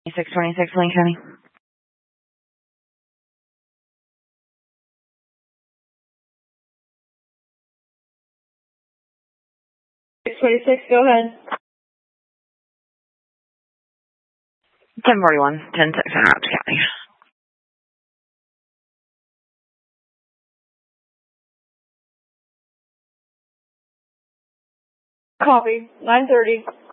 626 Lane County. 626, go ahead. 1041, 106 in Routes County. Copy. 930.